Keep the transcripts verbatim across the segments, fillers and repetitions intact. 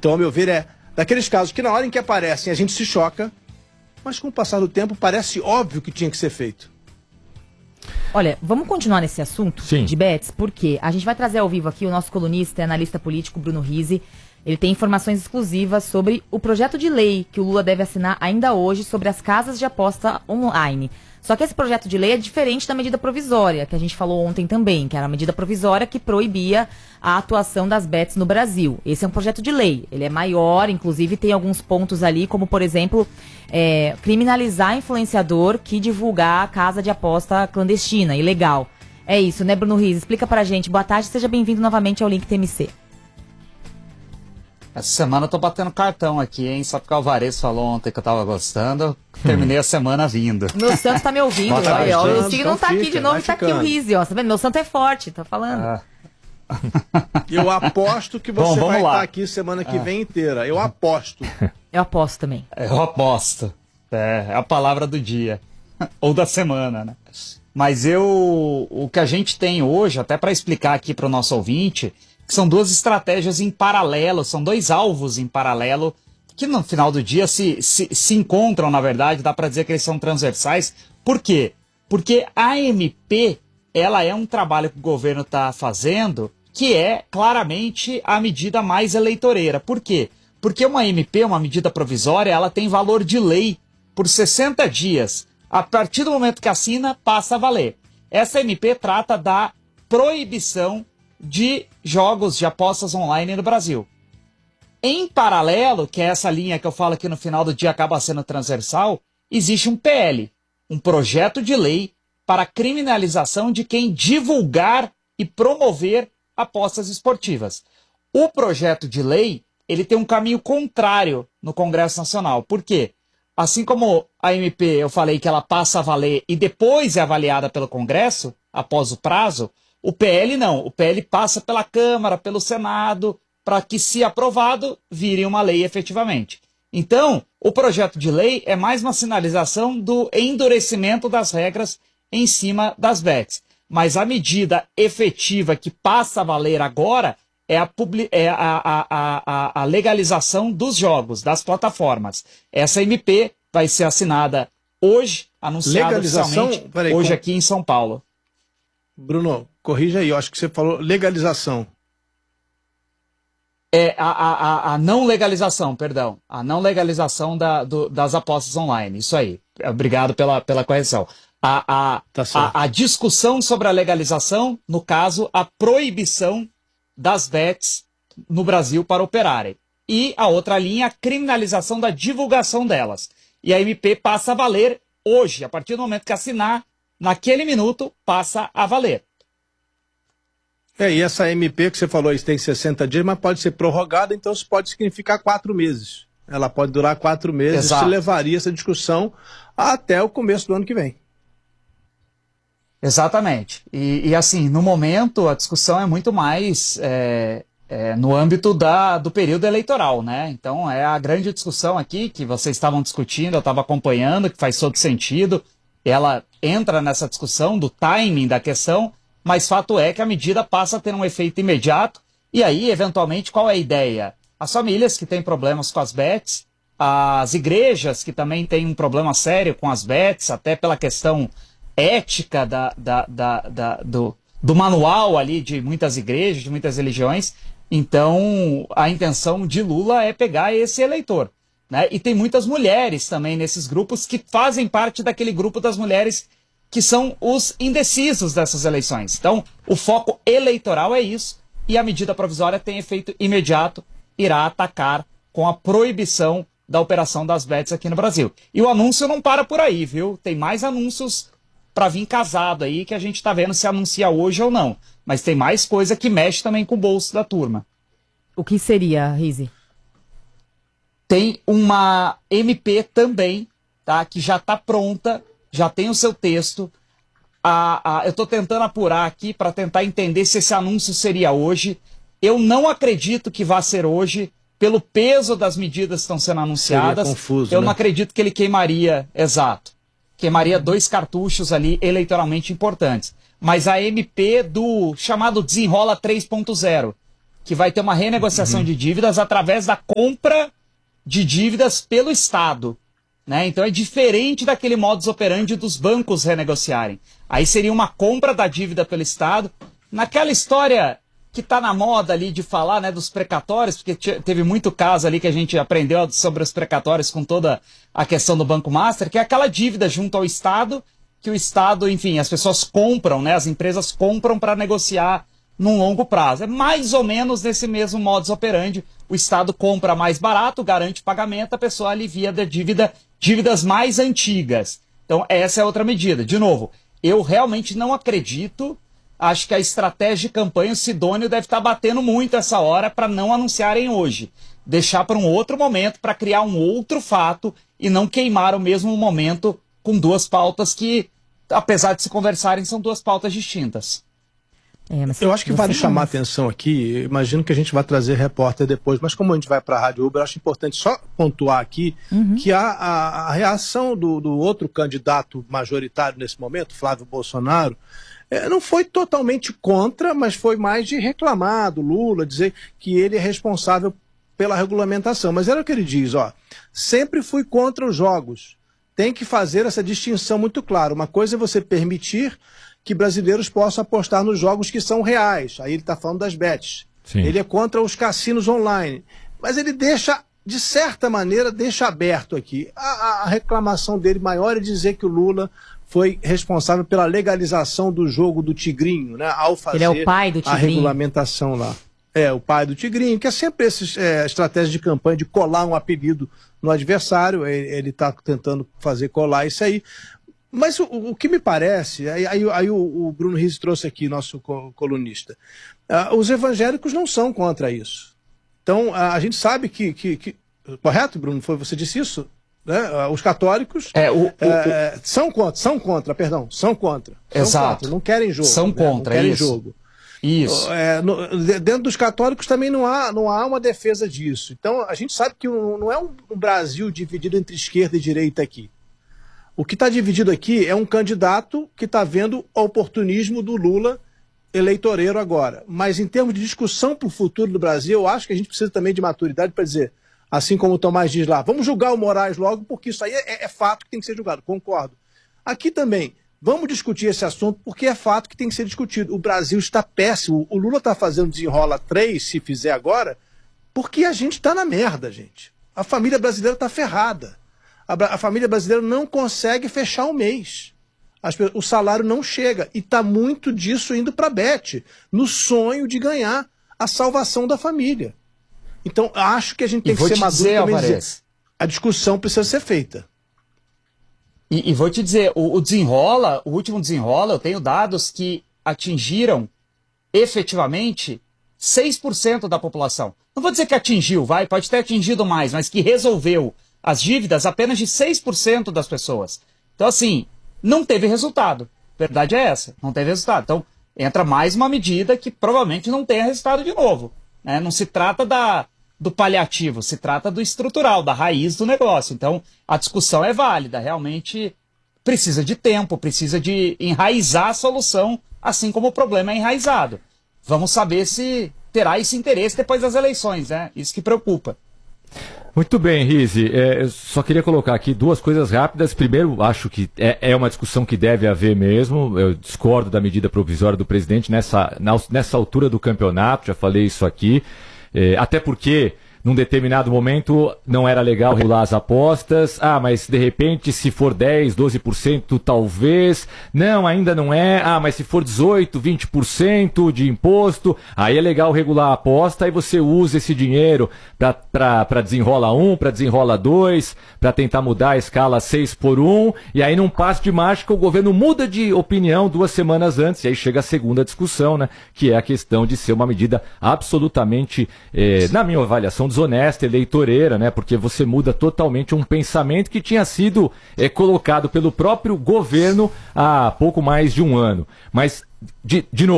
Então, ao meu ver, é daqueles casos que na hora em que aparecem a gente se choca, mas com o passar do tempo parece óbvio que tinha que ser feito. Olha, vamos continuar nesse assunto Sim. de bets, porque a gente vai trazer ao vivo aqui o nosso colunista e analista político Bruno Rizzi. Ele tem informações exclusivas sobre o projeto de lei que o Lula deve assinar ainda hoje sobre as casas de aposta online. Só que esse projeto de lei é diferente da medida provisória, que a gente falou ontem também, que era a medida provisória que proibia a atuação das bets no Brasil. Esse é um projeto de lei, ele é maior, inclusive tem alguns pontos ali, como por exemplo, é, criminalizar influenciador que divulgar a casa de aposta clandestina, ilegal. É isso, né, Bruno Rizzi? Explica pra gente. Boa tarde, seja bem-vindo novamente ao Link T M C. Essa semana eu tô batendo cartão aqui, hein? Só porque o Alvarez falou ontem que eu tava gostando, terminei a semana vindo. Meu santo tá me ouvindo, Bota ó, ó, o gente, Sig não tá então aqui fica, de novo, vai tá aqui o ficando. Rizzi, ó. Tá vendo? Meu santo é forte, tá falando. Ah. Eu aposto que Bom, você vamos vai lá. estar aqui semana que vem inteira. Eu aposto. Eu aposto também. Eu aposto. É, é a palavra do dia. Ou da semana, né? Mas eu... O que a gente tem hoje, até para explicar aqui para o nosso ouvinte, que são duas estratégias em paralelo, são dois alvos em paralelo, que no final do dia se, se, se encontram, na verdade, dá para dizer que eles são transversais. Por quê? Porque a M P, ela é um trabalho que o governo está fazendo, que é claramente a medida mais eleitoreira. Por quê? Porque uma M P, uma medida provisória, ela tem valor de lei por sessenta dias. A partir do momento que assina, passa a valer. Essa M P trata da proibição de jogos de apostas online no Brasil. Em paralelo, que é essa linha que eu falo que no final do dia acaba sendo transversal, existe um P L, um projeto de lei para criminalização de quem divulgar e promover apostas esportivas. O projeto de lei, ele tem um caminho contrário no Congresso Nacional. Por quê? Assim como a M P, eu falei que ela passa a valer e depois é avaliada pelo Congresso, após o prazo, o P L não. O P L passa pela Câmara, pelo Senado, para que, se aprovado, vire uma lei efetivamente. Então, o projeto de lei é mais uma sinalização do endurecimento das regras em cima das bets. Mas a medida efetiva que passa a valer agora é a, publi- é a, a, a, a legalização dos jogos, das plataformas. Essa M P vai ser assinada hoje, anunciada Legalização? oficialmente, Peraí, hoje como- aqui em São Paulo. Bruno, corrija aí, eu acho que você falou legalização. É a, a, a, a não legalização, perdão. A não legalização da, do, das apostas online. Isso aí. Obrigado pela, pela correção. A, a, Tá certo. a, a discussão sobre a legalização, no caso, a proibição das bets no Brasil para operarem. E a outra linha, a criminalização da divulgação delas. E a M P passa a valer hoje, a partir do momento que assinar, naquele minuto, passa a valer. É, e essa M P que você falou, isso tem sessenta dias, mas pode ser prorrogada, então isso pode significar quatro meses. Ela pode durar quatro meses, Exato. isso levaria essa discussão até o começo do ano que vem. Exatamente. E, e assim, no momento, a discussão é muito mais é, é, no âmbito da, do período eleitoral, né? Então, é a grande discussão aqui que vocês estavam discutindo, eu estava acompanhando, que faz todo sentido. Ela entra nessa discussão do timing da questão, mas fato é que a medida passa a ter um efeito imediato. E aí, eventualmente, qual é a ideia? As famílias que têm problemas com as bets, as igrejas que também têm um problema sério com as bets, até pela questão ética da, da, da, da, do, do manual ali de muitas igrejas, de muitas religiões. Então, a intenção de Lula é pegar esse eleitor, né? E tem muitas mulheres também nesses grupos que fazem parte daquele grupo das mulheres que são os indecisos dessas eleições. Então, o foco eleitoral é isso, e a medida provisória tem efeito imediato, irá atacar com a proibição da operação das bets aqui no Brasil. E o anúncio não para por aí, viu? Tem mais anúncios para vir casado aí, que a gente está vendo se anuncia hoje ou não. Mas tem mais coisa que mexe também com o bolso da turma. O que seria, Rizzi? Tem uma M P também, tá? Que já está pronta, já tem o seu texto. A, a, eu estou tentando apurar aqui para tentar entender se esse anúncio seria hoje. Eu não acredito que vá ser hoje, pelo peso das medidas que estão sendo anunciadas. Seria confuso, eu né? não acredito que ele queimaria, exato, queimaria dois cartuchos ali eleitoralmente importantes. Mas a M P do chamado Desenrola três ponto zero, que vai ter uma renegociação uhum. de dívidas através da compra de dívidas pelo Estado. Né? Então é diferente daquele modus operandi dos bancos renegociarem. Aí seria uma compra da dívida pelo Estado. Naquela história que está na moda ali de falar, né, dos precatórios, porque teve muito caso ali que a gente aprendeu sobre os precatórios com toda a questão do Banco Master, que é aquela dívida junto ao Estado, que o Estado, enfim, as pessoas compram, né, as empresas compram para negociar num longo prazo. É mais ou menos nesse mesmo modus operandi. O Estado compra mais barato, garante pagamento, a pessoa alivia da dívida, dívidas mais antigas. Então essa é outra medida. De novo, eu realmente não acredito. Acho que a estratégia de campanha, o Sidônio deve estar batendo muito essa hora para não anunciarem hoje. Deixar para um outro momento, para criar um outro fato e não queimar o mesmo momento com duas pautas que, apesar de se conversarem, são duas pautas distintas. É, mas eu acho que vale chamar a atenção aqui, imagino que a gente vai trazer repórter depois, mas como a gente vai para a Rádio Uber, eu acho importante só pontuar aqui uhum. que a, a, a reação do, do outro candidato majoritário nesse momento, Flávio Bolsonaro, é, não foi totalmente contra, mas foi mais de reclamar do Lula, dizer que ele é responsável pela regulamentação. Mas era o que ele diz, ó, sempre fui contra os jogos. Tem que fazer essa distinção muito clara. Uma coisa é você permitir que brasileiros possam apostar nos jogos que são reais. Aí ele está falando das bets. Sim. Ele é contra os cassinos online. Mas ele deixa, de certa maneira, deixa aberto aqui. A, a reclamação dele maior é dizer que o Lula foi responsável pela legalização do jogo do Tigrinho, né? Ao fazer ele é o pai do Tigrinho. A regulamentação lá. É, o pai do Tigrinho, que é sempre essa é, estratégia de campanha de colar um apelido no adversário. Ele está tentando fazer colar isso aí. Mas o, o que me parece, aí, aí, aí o, o Bruno Rizzi trouxe aqui, nosso colunista, uh, os evangélicos não são contra isso. Então, uh, a gente sabe que, que, que... Correto, Bruno? Foi, você disse isso? Né? Uh, os católicos é, o, o, uh, o... são contra, são contra, perdão, são contra. São Exato. Contra, não querem jogo. São né? contra, não querem isso. jogo. Isso. É, no, dentro dos católicos também não há, não há uma defesa disso. Então, a gente sabe que um, não é um, um Brasil dividido entre esquerda e direita aqui. O que está dividido aqui é um candidato que está vendo o oportunismo do Lula eleitoreiro agora. Mas em termos de discussão para o futuro do Brasil, eu acho que a gente precisa também de maturidade para dizer, assim como o Tomás diz lá, vamos julgar o Moraes logo, porque isso aí é, é fato que tem que ser julgado, concordo. Aqui também, vamos discutir esse assunto porque é fato que tem que ser discutido. O Brasil está péssimo. O Lula está fazendo desenrola três, se fizer agora, porque a gente está na merda, gente. A família brasileira está ferrada. A, a família brasileira não consegue fechar o mês. As, o salário não chega. E está muito disso indo para a Bet, no sonho de ganhar a salvação da família. Então, acho que a gente tem que ser maduro dizer, também dizer, a discussão precisa ser feita. E, e vou te dizer, o, o desenrola, o último desenrola, eu tenho dados que atingiram efetivamente seis por cento da população. Não vou dizer que atingiu, vai, pode ter atingido mais, mas que resolveu as dívidas apenas de seis por cento das pessoas. Então, assim, não teve resultado. Verdade é essa, não teve resultado. Então, entra mais uma medida que provavelmente não tenha resultado de novo. Né? Não se trata da, do paliativo, se trata do estrutural, da raiz do negócio. Então, a discussão é válida, realmente precisa de tempo, precisa de enraizar a solução, assim como o problema é enraizado. Vamos saber se terá esse interesse depois das eleições, né? Isso que preocupa. Muito bem, Rizzi. É, eu só queria colocar aqui duas coisas rápidas. Primeiro, acho que é, é uma discussão que deve haver mesmo. Eu discordo da medida provisória do presidente nessa, na, nessa altura do campeonato, já falei isso aqui. É, até porque, num determinado momento, não era legal regular as apostas. Ah, mas de repente, se for dez, doze por cento, talvez. Não, ainda não é. Ah, mas se for dezoito, vinte por cento de imposto, aí é legal regular a aposta e você usa esse dinheiro para desenrola um, para desenrola dois, para tentar mudar a escala seis por um. E aí, num passo de mágica, o governo muda de opinião duas semanas antes. E aí chega a segunda discussão, né? Que é a questão de ser uma medida absolutamente, eh, na minha avaliação, desonesta, eleitoreira, né? Porque você muda totalmente um pensamento que tinha sido é, colocado pelo próprio governo há pouco mais de um ano. Mas, de, de novo,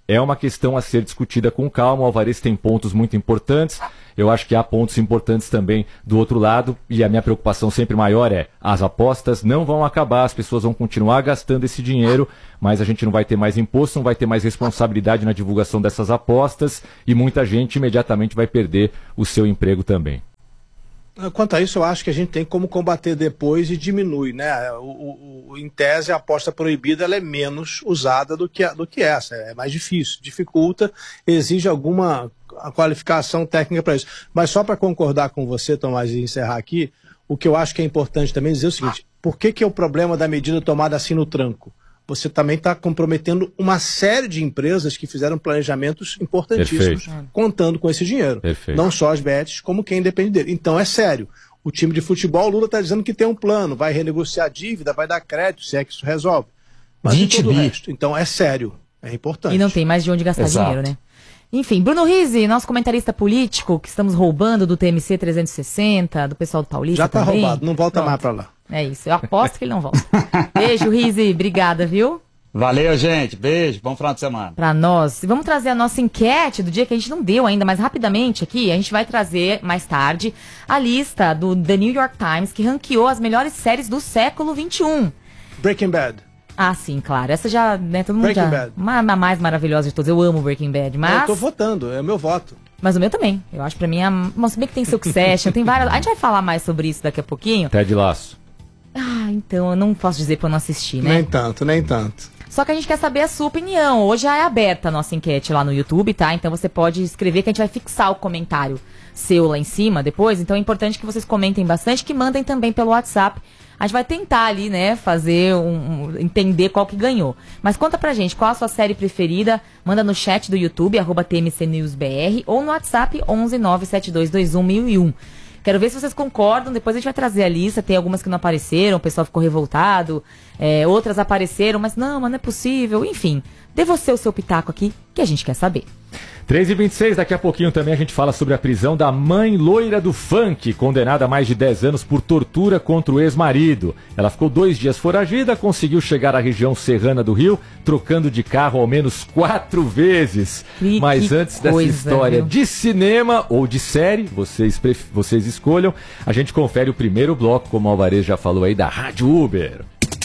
é uma questão a ser discutida com calma. O Alvarez tem pontos muito importantes. Eu acho que há pontos importantes também do outro lado, e a minha preocupação sempre maior é as apostas não vão acabar, as pessoas vão continuar gastando esse dinheiro, mas a gente não vai ter mais imposto, não vai ter mais responsabilidade na divulgação dessas apostas, e muita gente imediatamente vai perder o seu emprego também. Quanto a isso, eu acho que a gente tem como combater depois e diminui, né? O, o, em tese, a aposta proibida ela é menos usada do que, a, do que essa, é mais difícil, dificulta, exige alguma a qualificação técnica para isso. Mas só para concordar com você, Tomás, e encerrar aqui, o que eu acho que é importante também dizer é o seguinte: por que, que é o problema da medida tomada assim no tranco? Você também está comprometendo uma série de empresas que fizeram planejamentos importantíssimos, Perfeito. contando com esse dinheiro. Perfeito. Não só as bets, como quem depende dele. Então é sério. O time de futebol, o Lula está dizendo que tem um plano, vai renegociar a dívida, vai dar crédito, se é que isso resolve. Mas e todo o resto. Então é sério, é importante. E não tem mais de onde gastar Exato. dinheiro, né? Enfim, Bruno Rizzi, nosso comentarista político, que estamos roubando do T M C trezentos e sessenta, do pessoal do Paulista Já tá também. roubado, não volta Pronto. mais para lá. É isso, eu aposto que ele não volta. Beijo, Rizzi, obrigada, viu? Valeu, gente. Beijo, bom final de semana. Para nós. E vamos trazer a nossa enquete do dia que a gente não deu ainda, mas rapidamente aqui, a gente vai trazer mais tarde a lista do The New York Times, que ranqueou as melhores séries do século vinte e um. Breaking Bad. Ah, sim, claro. Essa já, né, todo mundo Breaking já... Bad. Uma, a mais maravilhosa de todas. Eu amo Breaking Bad, mas... Eu tô votando, é o meu voto. Mas o meu também. Eu acho pra mim, a... Mas se bem que tem Succession, tem várias... A gente vai falar mais sobre isso daqui a pouquinho. Ted Lasso. Ah, então eu não posso dizer pra eu não assistir, né? Nem tanto, nem tanto. Só que a gente quer saber a sua opinião. Hoje já é aberta a nossa enquete lá no YouTube, tá? Então você pode escrever que a gente vai fixar o comentário seu lá em cima depois. Então é importante que vocês comentem bastante, que mandem também pelo WhatsApp. A gente vai tentar ali, né, fazer um, um... entender qual que ganhou. Mas conta pra gente, qual a sua série preferida? Manda no chat do YouTube, arroba T M C News B R, ou no WhatsApp onze nove sete dois dois um um zero um. Quero ver se vocês concordam, depois a gente vai trazer a lista, tem algumas que não apareceram, o pessoal ficou revoltado, é, outras apareceram, mas não, mas não é possível, enfim. Dê você o seu pitaco aqui, que a gente quer saber. três e vinte e seis, daqui a pouquinho também a gente fala sobre a prisão da mãe loira do funk, condenada a mais de dez anos por tortura contra o ex-marido. Ela ficou dois dias foragida, conseguiu chegar à região serrana do Rio, trocando de carro ao menos quatro vezes. Que, Mas que antes coisa, dessa história viu? de cinema ou de série, vocês, pref... vocês escolham, a gente confere o primeiro bloco, como o Alvarez já falou aí, da Rádio Uber.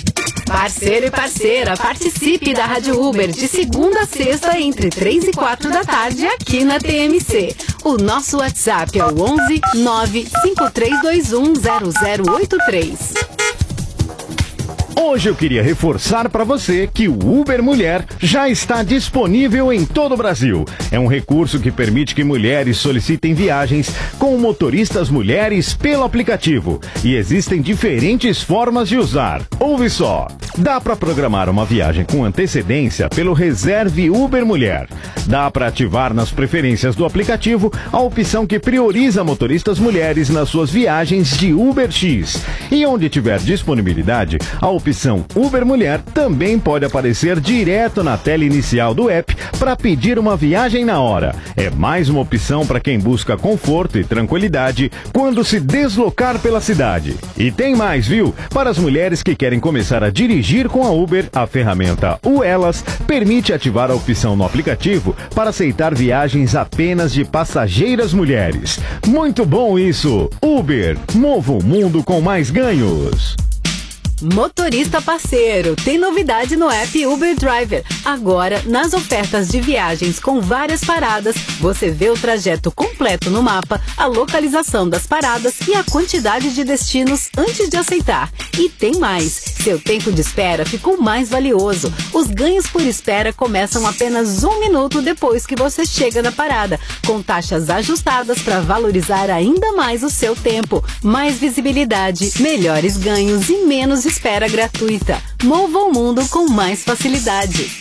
Parceiro e parceira, participe da Rádio Uber de segunda a sexta entre três e quatro da tarde aqui na T M C. O nosso WhatsApp é o onze nove cinco três dois um zero zero oito três. Hoje eu queria reforçar para você que o Uber Mulher já está disponível em todo o Brasil. É um recurso que permite que mulheres solicitem viagens com motoristas mulheres pelo aplicativo. E existem diferentes formas de usar. Ouve só! Dá para programar uma viagem com antecedência pelo Reserve Uber Mulher. Dá para ativar nas preferências do aplicativo a opção que prioriza motoristas mulheres nas suas viagens de Uber X. E onde tiver disponibilidade, a opção Uber Mulher também pode aparecer direto na tela inicial do app para pedir uma viagem na hora. É mais uma opção para quem busca conforto e tranquilidade quando se deslocar pela cidade. E tem mais, viu? Para as mulheres que querem começar a dirigir com a Uber, a ferramenta U Elas permite ativar a opção no aplicativo para aceitar viagens apenas de passageiras mulheres. Muito bom isso! Uber, mova o mundo com mais ganhos! Motorista parceiro, tem novidade no app Uber Driver. Agora, nas ofertas de viagens com várias paradas, você vê o trajeto completo no mapa, a localização das paradas e a quantidade de destinos antes de aceitar. E tem mais, seu tempo de espera ficou mais valioso. Os ganhos por espera começam apenas um minuto depois que você chega na parada, com taxas ajustadas para valorizar ainda mais o seu tempo. Mais visibilidade, melhores ganhos e menos espera gratuita. Mova o mundo com mais facilidade.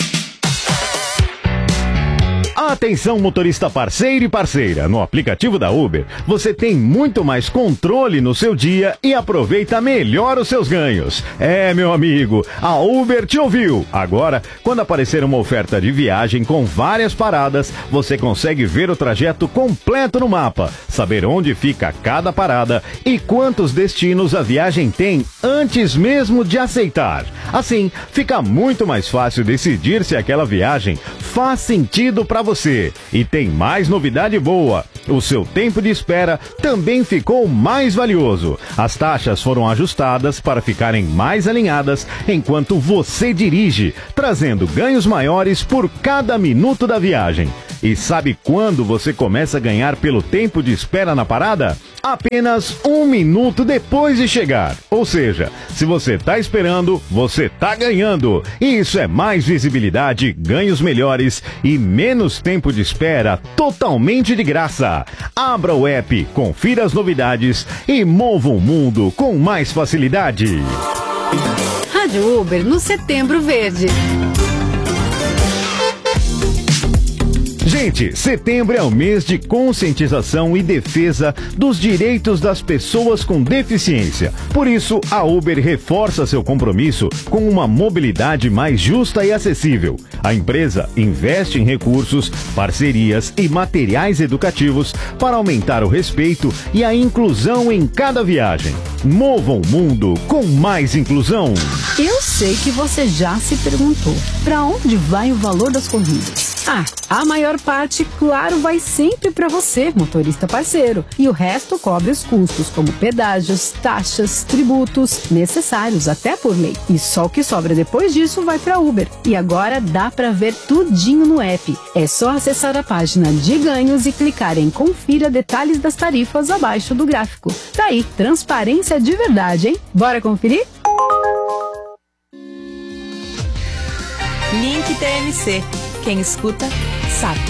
Atenção, motorista parceiro e parceira. No aplicativo da Uber, você tem muito mais controle no seu dia e aproveita melhor os seus ganhos. É, meu amigo, a Uber te ouviu. Agora, quando aparecer uma oferta de viagem com várias paradas, você consegue ver o trajeto completo no mapa, saber onde fica cada parada e quantos destinos a viagem tem antes mesmo de aceitar. Assim, fica muito mais fácil decidir se aquela viagem faz sentido para você. E tem mais novidade boa. O seu tempo de espera também ficou mais valioso. As taxas foram ajustadas para ficarem mais alinhadas enquanto você dirige, trazendo ganhos maiores por cada minuto da viagem. E sabe quando você começa a ganhar pelo tempo de espera na parada? Apenas um minuto depois de chegar. Ou seja, se você está esperando, você está ganhando. E isso é mais visibilidade, ganhos melhores e menos tempo de espera totalmente de graça. Abra o app, confira as novidades e mova o mundo com mais facilidade. Rádio Uber no Setembro Verde. Gente, setembro é o mês de conscientização e defesa dos direitos das pessoas com deficiência. Por isso, a Uber reforça seu compromisso com uma mobilidade mais justa e acessível. A empresa investe em recursos, parcerias e materiais educativos para aumentar o respeito e a inclusão em cada viagem. Mova o mundo com mais inclusão. Eu sei que você já se perguntou, para onde vai o valor das corridas? Ah, a maior parte, claro, vai sempre para você, motorista parceiro. E o resto cobre os custos, como pedágios, taxas, tributos, necessários até por lei. E só o que sobra depois disso vai para Uber. E agora dá para ver tudinho no app. É só acessar a página de ganhos e clicar em confira detalhes das tarifas abaixo do gráfico. Tá aí, transparência de verdade, hein? Bora conferir? Link T M C. Quem escuta, sabe.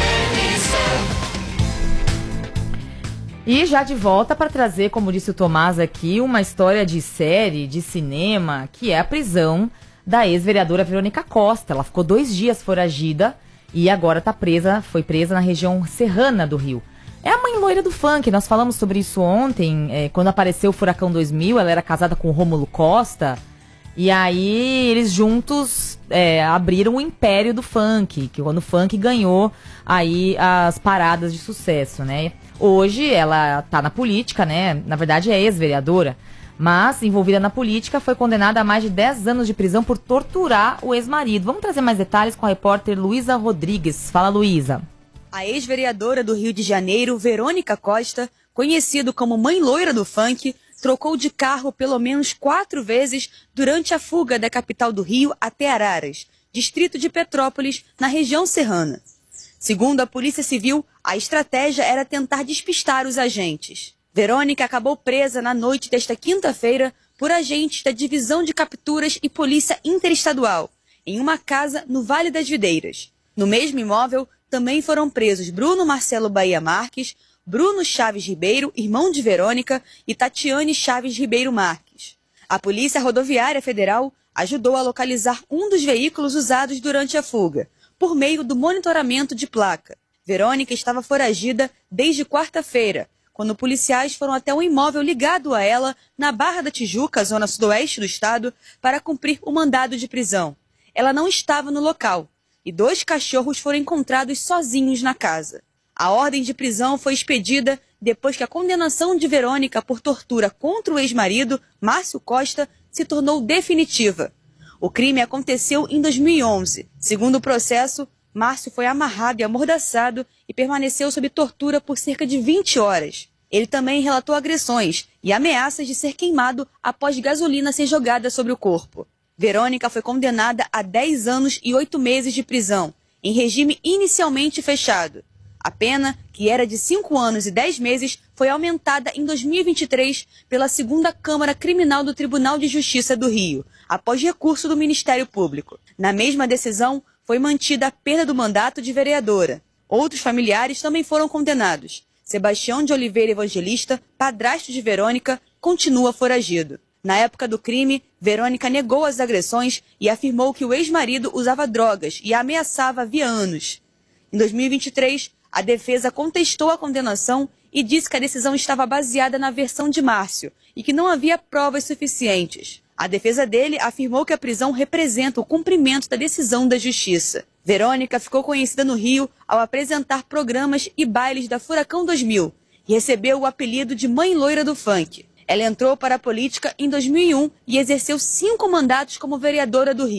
E já de volta para trazer, como disse o Tomás aqui, uma história de série, de cinema, que é a prisão da ex-vereadora Verônica Costa. Ela ficou dois dias foragida e agora está presa, foi presa na região serrana do Rio. É a mãe loira do funk, nós falamos sobre isso ontem, é, quando apareceu o Furacão dois mil, ela era casada com o Rômulo Costa. E aí eles juntos é, abriram o império do funk, que quando o funk ganhou aí as paradas de sucesso, né? Hoje ela tá na política, né? Na verdade é ex-vereadora, mas envolvida na política, foi condenada a mais de dez anos de prisão por torturar o ex-marido. Vamos trazer mais detalhes com a repórter Luísa Rodrigues. Fala, Luísa. A ex-vereadora do Rio de Janeiro, Verônica Costa, conhecido como Mãe Loira do Funk, trocou de carro pelo menos quatro vezes durante a fuga da capital do Rio até Araras, distrito de Petrópolis, na região serrana. Segundo a Polícia Civil, a estratégia era tentar despistar os agentes. Verônica acabou presa na noite desta quinta-feira por agentes da Divisão de Capturas e Polícia Interestadual, em uma casa no Vale das Videiras. No mesmo imóvel, também foram presos Bruno Marcelo Bahia Marques, Bruno Chaves Ribeiro, irmão de Verônica, e Tatiane Chaves Ribeiro Marques. A Polícia Rodoviária Federal ajudou a localizar um dos veículos usados durante a fuga, por meio do monitoramento de placa. Verônica estava foragida desde quarta-feira, quando policiais foram até um imóvel ligado a ela, na Barra da Tijuca, zona sudoeste do estado, para cumprir o mandado de prisão. Ela não estava no local, e dois cachorros foram encontrados sozinhos na casa. A ordem de prisão foi expedida depois que a condenação de Verônica por tortura contra o ex-marido, Márcio Costa, se tornou definitiva. O crime aconteceu em dois mil e onze. Segundo o processo, Márcio foi amarrado e amordaçado e permaneceu sob tortura por cerca de vinte horas. Ele também relatou agressões e ameaças de ser queimado após gasolina ser jogada sobre o corpo. Verônica foi condenada a dez anos e oito meses de prisão, em regime inicialmente fechado. A pena, que era de cinco anos e dez meses, foi aumentada em dois mil e vinte e três pela segunda Câmara Criminal do Tribunal de Justiça do Rio, após recurso do Ministério Público. Na mesma decisão, foi mantida a perda do mandato de vereadora. Outros familiares também foram condenados. Sebastião de Oliveira Evangelista, padrasto de Verônica, continua foragido. Na época do crime, Verônica negou as agressões e afirmou que o ex-marido usava drogas e a ameaçava havia anos. Em dois mil e vinte e três, a defesa contestou a condenação e disse que a decisão estava baseada na versão de Márcio e que não havia provas suficientes. A defesa dele afirmou que a prisão representa o cumprimento da decisão da Justiça. Verônica ficou conhecida no Rio ao apresentar programas e bailes da Furacão dois mil e recebeu o apelido de Mãe Loira do Funk. Ela entrou para a política em dois mil e um e exerceu cinco mandatos como vereadora do Rio.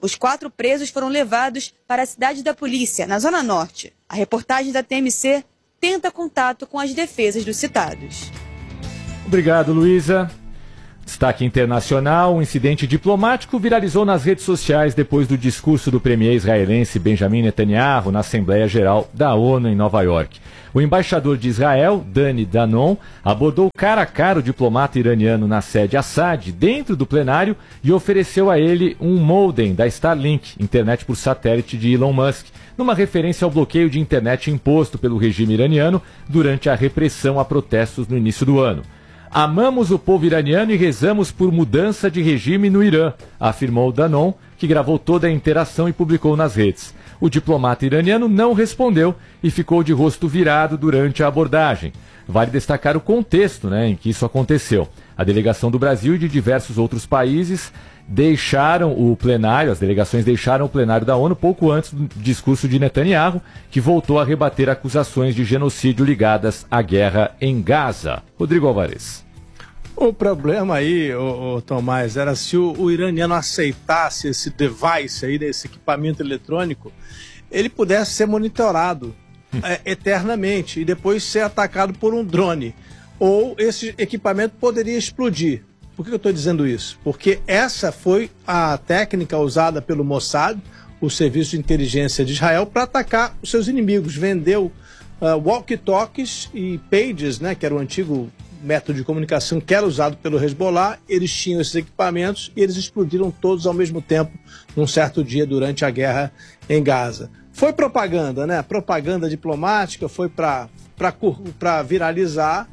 Os quatro presos foram levados para a cidade da polícia, na Zona Norte. A reportagem da T M C tenta contato com as defesas dos citados. Obrigado, Luísa. Destaque internacional: um incidente diplomático viralizou nas redes sociais depois do discurso do premier israelense Benjamin Netanyahu na Assembleia Geral da ONU em Nova York. O embaixador de Israel, Dani Danon, abordou cara a cara o diplomata iraniano na sede Assad, dentro do plenário, e ofereceu a ele um modem da Starlink, internet por satélite de Elon Musk, numa referência ao bloqueio de internet imposto pelo regime iraniano durante a repressão a protestos no início do ano. Amamos o povo iraniano e rezamos por mudança de regime no Irã, afirmou Danon, que gravou toda a interação e publicou nas redes. O diplomata iraniano não respondeu e ficou de rosto virado durante a abordagem. Vale destacar o contexto, né, em que isso aconteceu. A delegação do Brasil e de diversos outros países deixaram o plenário, as delegações deixaram o plenário da ONU pouco antes do discurso de Netanyahu, que voltou a rebater acusações de genocídio ligadas à guerra em Gaza. Rodrigo Alvarez. O problema aí, ô, ô, Tomás, era se o, o iraniano aceitasse esse device aí, esse equipamento eletrônico, ele pudesse ser monitorado é, eternamente e depois ser atacado por um drone. Ou esse equipamento poderia explodir. Por que eu estou dizendo isso? Porque essa foi a técnica usada pelo Mossad, o Serviço de Inteligência de Israel, para atacar os seus inimigos. Vendeu uh, walkie-talkies e pages, né, que era o antigo método de comunicação que era usado pelo Hezbollah. Eles tinham esses equipamentos e eles explodiram todos ao mesmo tempo num certo dia durante a guerra em Gaza. Foi propaganda, né? Propaganda diplomática, foi para para viralizar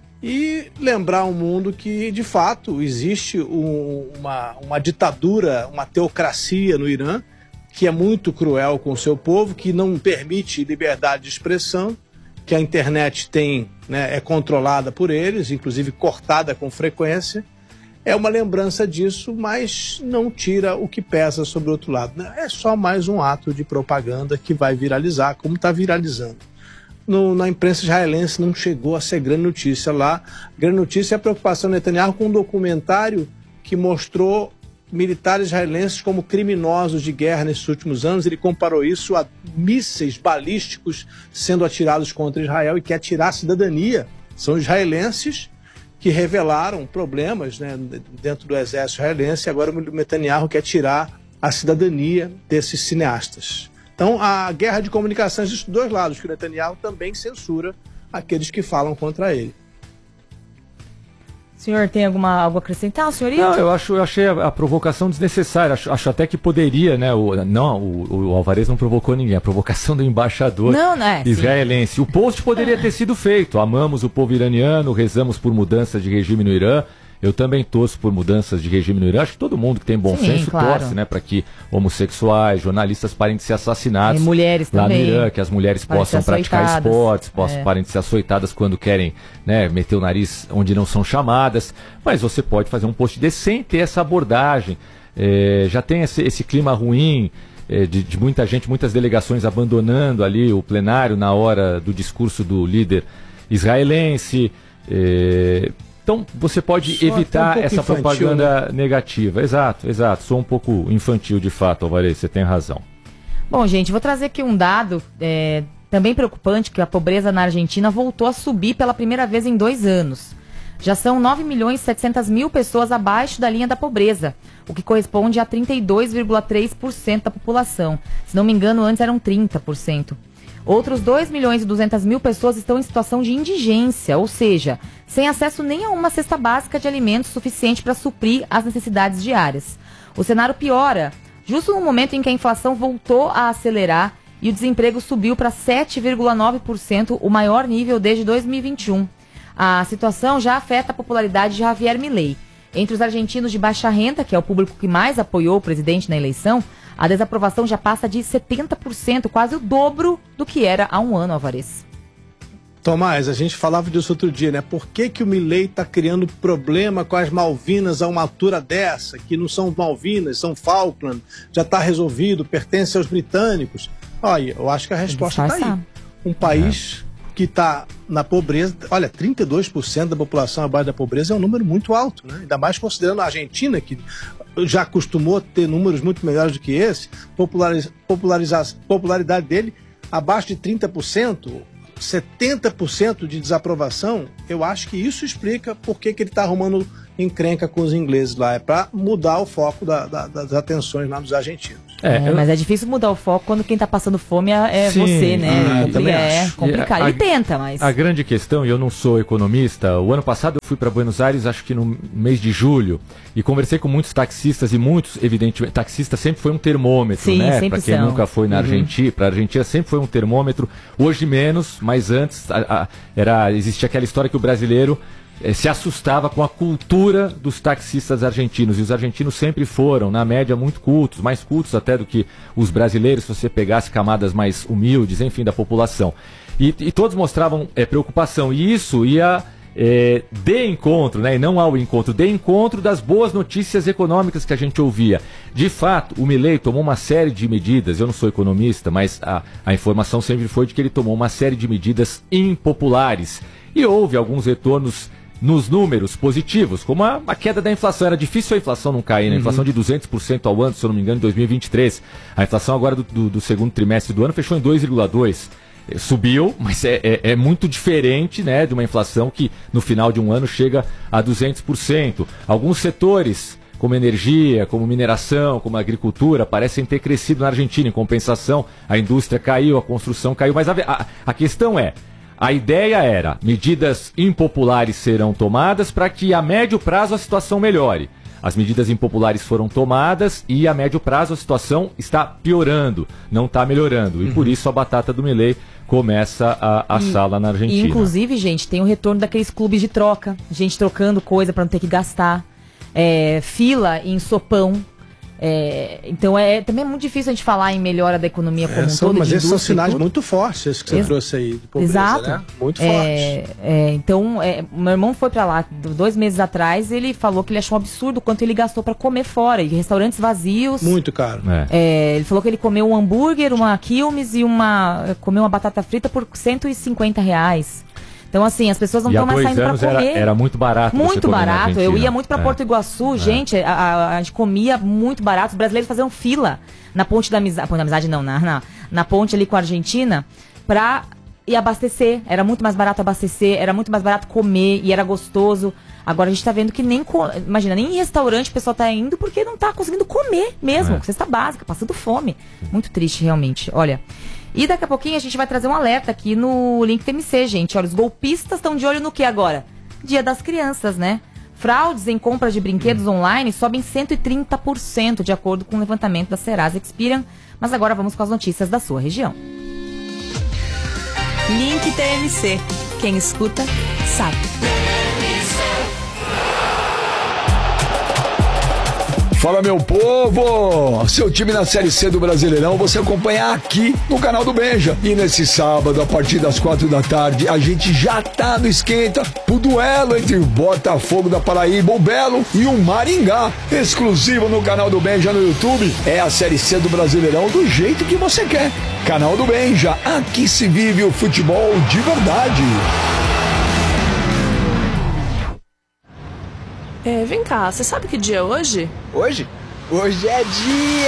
e lembrar ao mundo que, de fato, existe um, uma, uma ditadura, uma teocracia no Irã, que é muito cruel com o seu povo, que não permite liberdade de expressão, que a internet tem, né, é controlada por eles, inclusive cortada com frequência. É uma lembrança disso, mas não tira o que pesa sobre o outro lado. É só mais um ato de propaganda que vai viralizar, como está viralizando. No, na imprensa israelense não chegou a ser grande notícia lá. Grande notícia é a preocupação do Netanyahu com um documentário que mostrou militares israelenses como criminosos de guerra nesses últimos anos. Ele comparou isso a mísseis balísticos sendo atirados contra Israel e quer tirar a cidadania. São israelenses que revelaram problemas, né, dentro do exército israelense, e agora o Netanyahu quer tirar a cidadania desses cineastas. Então, a guerra de comunicações dos dois lados, que o Netanyahu também censura aqueles que falam contra ele. O senhor tem alguma, algo a acrescentar, senhorita? Não, eu, acho, eu achei a, a provocação desnecessária. Acho, acho até que poderia, né? O, não, o, o Alvarez não provocou ninguém. A provocação do embaixador não, não é, israelense. Sim. O post poderia ter sido feito. Amamos o povo iraniano, rezamos por mudança de regime no Irã. Eu também torço por mudanças de regime no Irã. Acho que todo mundo que tem bom Sim, senso claro. torce, né, para que homossexuais, jornalistas parem de ser assassinados. E mulheres lá também. no Irã, que as mulheres parem possam praticar esportes, possam, é. parem de ser açoitadas quando querem, né, meter o nariz onde não são chamadas. Mas você pode fazer um post desse sem ter essa abordagem. É, já tem esse, esse clima ruim é, de, de muita gente, muitas delegações abandonando ali o plenário na hora do discurso do líder israelense. É, Então, você pode Só evitar um essa infantil, propaganda né? negativa. Exato, exato. Sou um pouco infantil de fato, Alvarez, você tem razão. Bom, gente, vou trazer aqui um dado é, também preocupante, que a pobreza na Argentina voltou a subir pela primeira vez em dois anos. Já são nove milhões e setecentas mil pessoas abaixo da linha da pobreza, o que corresponde a trinta e dois vírgula três por cento da população. Se não me engano, antes eram trinta por cento. Outros dois milhões e duzentas mil pessoas estão em situação de indigência, ou seja, sem acesso nem a uma cesta básica de alimentos suficiente para suprir as necessidades diárias. O cenário piora justo no momento em que a inflação voltou a acelerar e o desemprego subiu para sete vírgula nove por cento, o maior nível desde dois mil e vinte e um. A situação já afeta a popularidade de Javier Milei. Entre os argentinos de baixa renda, que é o público que mais apoiou o presidente na eleição, a desaprovação já passa de setenta por cento, quase o dobro do que era há um ano, Alvarez. Tomás, a gente falava disso outro dia, né? Por que que o Milei está criando problema com as Malvinas a uma altura dessa? Que não são Malvinas, são Falkland, já está resolvido, pertence aos britânicos. Olha, eu acho que a resposta está aí. Um país... É. que está na pobreza. Olha, trinta e dois por cento da população abaixo da pobreza é um número muito alto, né? Ainda mais considerando a Argentina, que já acostumou ter números muito melhores do que esse, populariza, populariza, popularidade dele abaixo de trinta por cento, setenta por cento de desaprovação. Eu acho que isso explica por que, que ele está arrumando encrenca com os ingleses lá. É para mudar o foco da, da, das atenções lá dos argentinos. É, é, eu... Mas é difícil mudar o foco quando quem está passando fome é, é você, né? Ah, eu também é acho. complicado. A, Ele tenta, mas... A grande questão, e eu não sou economista, o ano passado eu fui para Buenos Aires, acho que no mês de julho, e conversei com muitos taxistas, e muitos, evidentemente, taxista sempre foi um termômetro, Sim, né? Para quem são. nunca foi na Argentina, para a Argentina sempre foi um termômetro, hoje menos, mas antes a, a, era, existia aquela história que o brasileiro eh, se assustava com a cultura dos taxistas argentinos, e os argentinos sempre foram, na média, muito cultos, mais cultos até do que os brasileiros, se você pegasse camadas mais humildes, enfim, da população. E, e todos mostravam é, preocupação, e isso ia é, de encontro, né, e não ao encontro, de encontro das boas notícias econômicas que a gente ouvia. De fato, o Milei tomou uma série de medidas, eu não sou economista, mas a, a informação sempre foi de que ele tomou uma série de medidas impopulares, e houve alguns retornos nos números positivos, como a, a queda da inflação. Era difícil a inflação não cair, né? A inflação de duzentos por cento ao ano, se eu não me engano, em dois mil e vinte e três. A inflação agora do, do, do segundo trimestre do ano fechou em dois vírgula dois por cento. Subiu, mas é, é, é muito diferente, né, de uma inflação que no final de um ano chega a duzentos por cento. Alguns setores, como energia, como mineração, como agricultura, parecem ter crescido na Argentina. Em compensação, a indústria caiu, a construção caiu. Mas a, a, a questão é, a ideia era, medidas impopulares serão tomadas para que a médio prazo a situação melhore. As medidas impopulares foram tomadas e a médio prazo a situação está piorando, não está melhorando. E uhum. por isso a batata do Milei começa a assar lá na Argentina. E, inclusive, gente, tem o retorno daqueles clubes de troca, gente trocando coisa para não ter que gastar, é, fila em sopão. É, então é também é muito difícil a gente falar em melhora da economia como é, um são, todo. Mas de esses são sinais muito fortes, esses que você Ex trouxe aí de pobreza, Exato. né? Muito é, fortes. É, então, é, meu irmão foi pra lá dois meses atrás, ele falou que ele achou um absurdo o quanto ele gastou pra comer fora, e restaurantes vazios. Muito caro. É. É, ele falou que ele comeu um hambúrguer, uma quilmes e uma comeu uma batata frita por cento e cinquenta reais. Então, assim, as pessoas não estão mais saindo pra comer. Era, era muito barato. Muito barato. Eu ia muito pra é. Porto Iguaçu, é. gente, a, a, a gente comia muito barato. Os brasileiros faziam fila na Ponte da Amizade. Ponte da Amizade não, na, na, na ponte ali com a Argentina, pra ir abastecer. Era muito mais barato abastecer, era muito mais barato comer e era gostoso. Agora a gente tá vendo que nem, imagina, nem em restaurante o pessoal tá indo porque não tá conseguindo comer mesmo. É. Cesta básica, passando fome. Muito triste, realmente. Olha... E daqui a pouquinho a gente vai trazer um alerta aqui no Link T M C, gente. Olha, os golpistas estão de olho no que agora? Dia das Crianças, né? Fraudes em compras de brinquedos hum. online sobem cento e trinta por cento, de acordo com o levantamento da Serasa Experian. Mas agora vamos com as notícias da sua região. Link T M C. Quem escuta, sabe. Fala, meu povo! Seu time na Série C do Brasileirão você acompanha aqui no canal do Benja. E nesse sábado, a partir das quatro da tarde, a gente já tá no esquenta pro duelo entre o Botafogo da Paraíba, o Belo, e o Maringá. Exclusivo no canal do Benja no YouTube. É a Série C do Brasileirão do jeito que você quer. Canal do Benja, aqui se vive o futebol de verdade. É, vem cá, você sabe que dia é hoje? Hoje? Hoje é dia